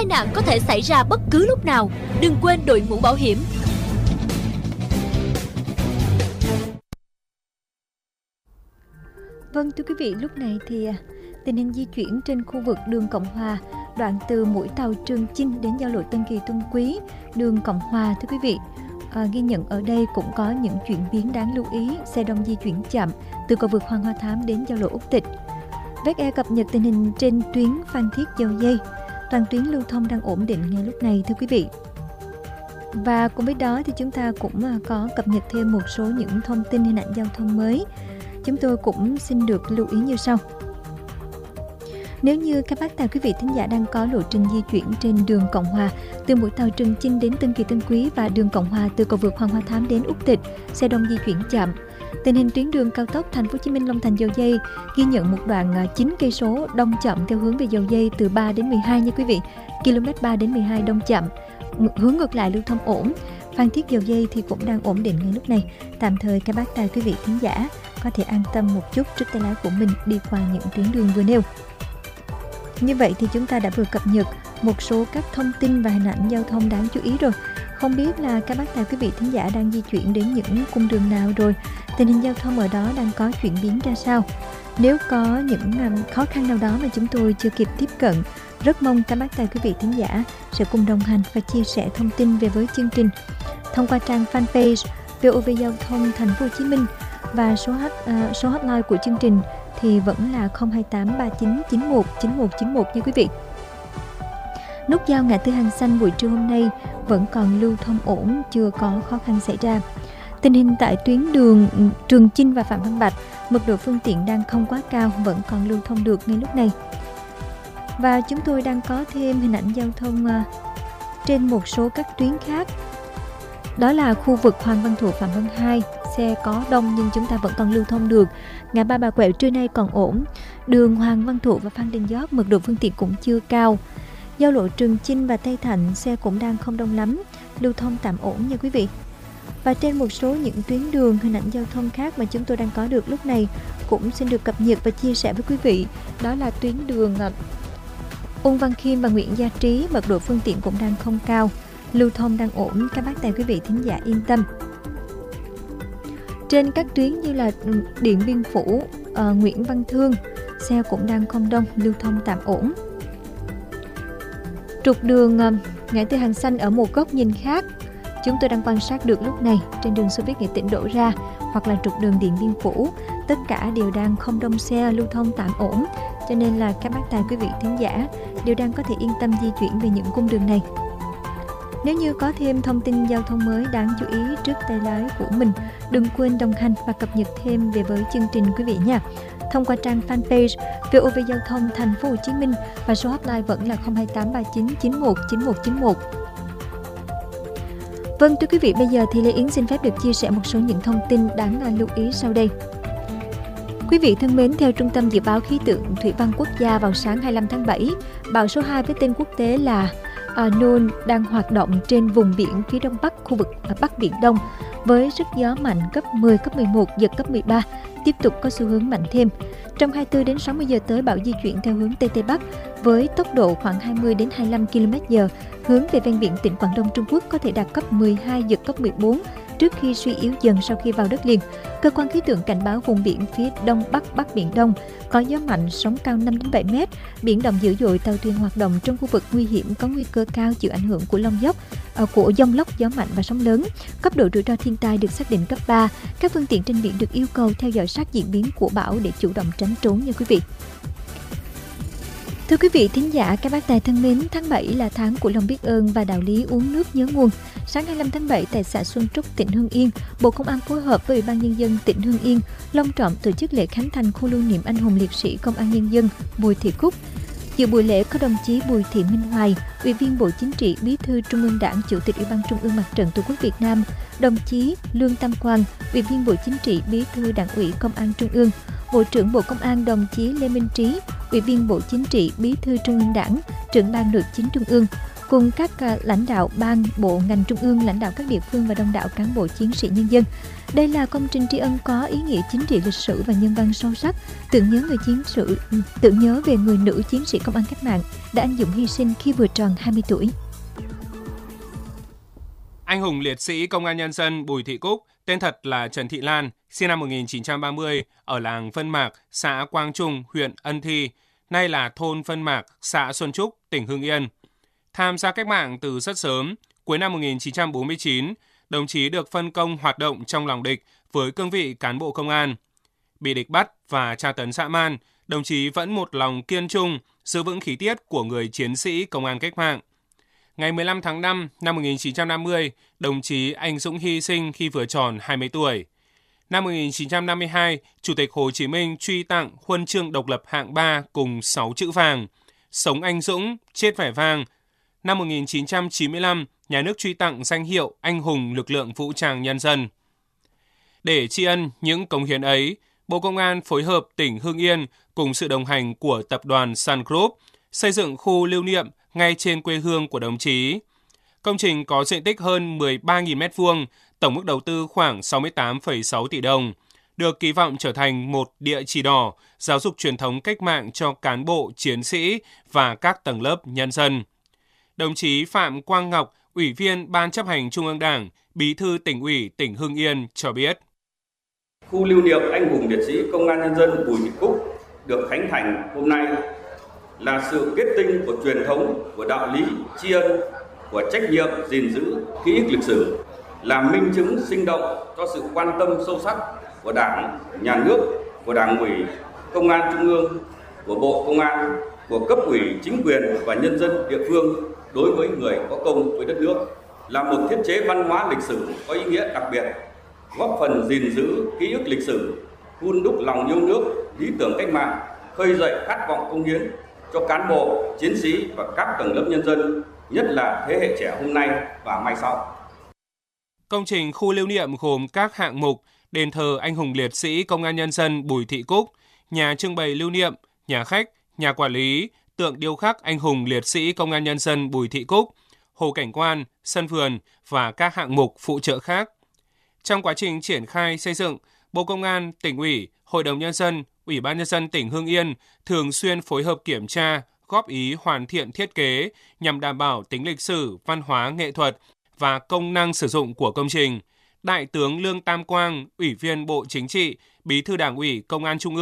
tai nạn có thể xảy ra bất cứ lúc nào. Đừng quên đội mũ bảo hiểm. Vâng, thưa quý vị, lúc này thì tình hình di chuyển trên khu vực đường Cộng Hòa, đoạn từ mũi tàu Trường Chinh đến giao lộ Tân Kỳ Tân Quý, đường Cộng Hòa, thưa quý vị. Ghi nhận ở đây cũng có những chuyển biến đáng lưu ý, xe đông di chuyển chậm từ cầu vượt Hoàng Hoa Thám đến giao lộ Úc Tịch. VSE cập nhật tình hình trên tuyến Phan Thiết Dầu Dây, toàn tuyến lưu thông đang ổn định ngay lúc này, thưa quý vị. Và cùng với đó thì chúng ta cũng có cập nhật thêm một số những thông tin hình ảnh giao thông mới. Chúng tôi cũng xin được lưu ý như sau. Nếu như các bác tài quý vị thính giả đang có lộ trình di chuyển trên đường Cộng Hòa từ mũi tàu Trường Chinh đến Tân Kỳ Tân Quý và đường Cộng Hòa từ cầu vượt Hoàng Hoa Thám đến Úc Tịch, xe đông di chuyển chậm. Tình hình tuyến đường cao tốc Thành phố Hồ Chí Minh Long Thành Dầu Dây ghi nhận một đoạn 9 cây số đông chậm theo hướng về Dầu Dây từ 3 đến 12 nha quý vị. Km 3 đến 12 đông chậm. Hướng ngược lại lưu thông ổn. Phan Thiết Dầu Dây thì cũng đang ổn định ngay lúc này. Tạm thời các bác tài quý vị thính giả có thể an tâm một chút trước tay lái của mình đi qua những tuyến đường vừa nêu. Như vậy thì chúng ta đã vừa cập nhật một số các thông tin và hình ảnh giao thông đáng chú ý rồi. Không biết là các bác tài quý vị thính giả đang di chuyển đến những cung đường nào rồi, tình hình giao thông ở đó đang có chuyển biến ra sao. Nếu có những khó khăn nào đó mà chúng tôi chưa kịp tiếp cận, rất mong các bác tài quý vị thính giả sẽ cùng đồng hành và chia sẻ thông tin về với chương trình thông qua trang fanpage VOV Giao thông Thành phố Hồ Chí Minh, và số hotline của chương trình thì vẫn là 028 39 91 91 91 nha quý vị. Nút giao ngã tư Hàng Xanh buổi trưa hôm nay vẫn còn lưu thông ổn, chưa có khó khăn xảy ra. Tình hình tại tuyến đường Trường Chinh và Phạm Văn Bạch, mật độ phương tiện đang không quá cao, vẫn còn lưu thông được ngay lúc này. Và chúng tôi đang có thêm hình ảnh giao thông trên một số các tuyến khác. Đó là khu vực Hoàng Văn Thụ Phạm Văn 2, xe có đông nhưng chúng ta vẫn còn lưu thông được. Ngã ba Bà Quẹo trưa nay còn ổn. Đường Hoàng Văn Thụ và Phan Đình Giót mật độ phương tiện cũng chưa cao. Giao lộ Trường Chinh và Tây Thạnh xe cũng đang không đông lắm, lưu thông tạm ổn nha quý vị. Và trên một số những tuyến đường hình ảnh giao thông khác mà chúng tôi đang có được lúc này cũng xin được cập nhật và chia sẻ với quý vị. Đó là tuyến đường Ung Văn Khiêm và Nguyễn Gia Trí, mật độ phương tiện cũng đang không cao, lưu thông đang ổn, các bác tài quý vị thính giả yên tâm. Trên các tuyến như là Điện Biên Phủ, Nguyễn Văn Thương, xe cũng đang không đông, lưu thông tạm ổn. Trục đường ngã tư Hàng Xanh ở một góc nhìn khác, chúng tôi đang quan sát được lúc này trên đường Xô Viết Nghệ Tĩnh đổ ra, hoặc là trục đường Điện Biên Phủ, tất cả đều đang không đông xe, lưu thông tạm ổn, cho nên là các bác tài quý vị thính giả đều đang có thể yên tâm di chuyển về những cung đường này. Nếu như có thêm thông tin giao thông mới đáng chú ý trước tay lái của mình, đừng quên đồng hành và cập nhật thêm về với chương trình quý vị nha. Thông qua trang fanpage VOV Giao thông Thành phố Hồ Chí Minh, và số hotline vẫn là 028 39 91 91 91. Vâng, thưa quý vị, bây giờ thì Lê Yến xin phép được chia sẻ một số những thông tin đáng lưu ý sau đây. Quý vị thân mến, theo Trung tâm Dự báo Khí tượng Thủy văn Quốc gia, vào sáng 25 tháng 7, bão số 2 với tên quốc tế là Nun đang hoạt động trên vùng biển phía đông bắc khu vực Bắc Biển Đông với sức gió mạnh cấp 10, cấp 11, giật cấp 13, tiếp tục có xu hướng mạnh thêm. Trong 24 đến 60 giờ tới, bão di chuyển theo hướng Tây Tây Bắc với tốc độ khoảng 20 đến 25 km/h, hướng về ven biển tỉnh Quảng Đông Trung Quốc, có thể đạt cấp 12, giật cấp 14 trước khi suy yếu dần sau khi vào đất liền. Cơ quan khí tượng cảnh báo vùng biển phía đông bắc Bắc Biển Đông có gió mạnh, sóng cao 5 đến 7 mét, biển động dữ dội, tàu thuyền hoạt động trong khu vực nguy hiểm, có nguy cơ cao chịu ảnh hưởng của dông lốc, gió mạnh và sóng lớn. Cấp độ rủi ro thiên tai được xác định cấp 3. Các phương tiện trên biển được yêu cầu theo dõi sát diễn biến của bão để chủ động tránh trú nha quý vị. Thưa quý vị thính giả, các bác tài thân mến, tháng 7 là tháng của lòng biết ơn và đạo lý uống nước nhớ nguồn. Sáng 25 tháng 7 tại xã Xuân Trúc, tỉnh Hưng Yên, Bộ Công an phối hợp với Ủy ban Nhân dân tỉnh Hưng Yên long trọng tổ chức lễ khánh thành khu lưu niệm anh hùng liệt sĩ Công an Nhân dân Bùi Thị Cúc. Dự buổi lễ có đồng chí Bùi Thị Minh Hoài, Ủy viên Bộ Chính trị, Bí thư Trung ương Đảng, Chủ tịch Ủy ban Trung ương Mặt trận Tổ quốc Việt Nam, đồng chí Lương Tam Quang, Ủy viên Bộ Chính trị, Bí thư Đảng ủy Công an Trung ương, Bộ trưởng Bộ Công an đồng chí Lê Minh Trí, Ủy viên Bộ Chính trị, Bí thư Trung ương Đảng, Trưởng ban Nội chính Trung ương, cùng các lãnh đạo ban, bộ, ngành trung ương, lãnh đạo các địa phương và đông đảo cán bộ chiến sĩ nhân dân. Đây là công trình tri ân có ý nghĩa chính trị, lịch sử và nhân văn sâu sắc, tưởng nhớ về người nữ chiến sĩ công an cách mạng đã anh dũng hy sinh khi vừa tròn 20 tuổi. Anh hùng liệt sĩ Công an Nhân dân Bùi Thị Cúc, tên thật là Trần Thị Lan, sinh năm 1930 ở làng Vân Mạc, xã Quang Trung, huyện Ân Thi, nay là thôn Vân Mạc, xã Xuân Trúc, tỉnh Hưng Yên. Tham gia cách mạng từ rất sớm, cuối năm 1949, đồng chí được phân công hoạt động trong lòng địch với cương vị cán bộ công an. Bị địch bắt và tra tấn dã man, đồng chí vẫn một lòng kiên trung, giữ vững khí tiết của người chiến sĩ công an cách mạng. Ngày 15 tháng 5 năm 1950, đồng chí anh dũng hy sinh khi vừa tròn 20 tuổi. Năm 1952, Chủ tịch Hồ Chí Minh truy tặng huân chương độc lập hạng 3 cùng 6 chữ vàng. Sống anh dũng, chết vẻ vang. Năm 1995, nhà nước truy tặng danh hiệu Anh hùng lực lượng vũ trang nhân dân. Để tri ân những cống hiến ấy, Bộ Công an phối hợp tỉnh Hưng Yên cùng sự đồng hành của tập đoàn Sun Group xây dựng khu lưu niệm ngay trên quê hương của đồng chí. Công trình có diện tích hơn 13.000 m2, tổng mức đầu tư khoảng 68,6 tỷ đồng, được kỳ vọng trở thành một địa chỉ đỏ giáo dục truyền thống cách mạng cho cán bộ, chiến sĩ và các tầng lớp nhân dân. Đồng chí Phạm Quang Ngọc, Ủy viên Ban chấp hành Trung ương Đảng, Bí thư Tỉnh ủy tỉnh Hưng Yên cho biết. Khu lưu niệm anh hùng liệt sĩ Công an Nhân dân Bùi Thị Cúc được khánh thành hôm nay là sự kết tinh của truyền thống, của đạo lý, tri ân, của trách nhiệm gìn giữ ký ức lịch sử, là minh chứng sinh động cho sự quan tâm sâu sắc của Đảng, Nhà nước, của Đảng ủy, Công an Trung ương, của Bộ Công an, của cấp ủy, chính quyền và nhân dân địa phương đối với người có công với đất nước, là một thiết chế văn hóa lịch sử có ý nghĩa đặc biệt, góp phần gìn giữ ký ức lịch sử, hun đúc lòng yêu nước, lý tưởng cách mạng, khơi dậy khát vọng cống hiến cho cán bộ, chiến sĩ và các tầng lớp nhân dân, nhất là thế hệ trẻ hôm nay và mai sau. Công trình khu lưu niệm gồm các hạng mục đền thờ anh hùng liệt sĩ Công an Nhân dân Bùi Thị Cúc, nhà trưng bày lưu niệm, nhà khách, nhà quản lý, tượng điêu khắc anh hùng liệt sĩ Công an Nhân dân Bùi Thị Cúc, hồ cảnh quan, sân vườn và các hạng mục phụ trợ khác. Trong quá trình triển khai xây dựng, Bộ Công an, Tỉnh ủy, Hội đồng Nhân dân, Ủy ban Nhân dân tỉnh Hưng Yên thường xuyên phối hợp kiểm tra, góp ý hoàn thiện thiết kế nhằm đảm bảo tính lịch sử, văn hóa, nghệ thuật và công năng sử dụng của công trình. Đại tướng Lương Tam Quang, Ủy viên Bộ Chính trị, Bí thư Đảng ủy Công an Trung ương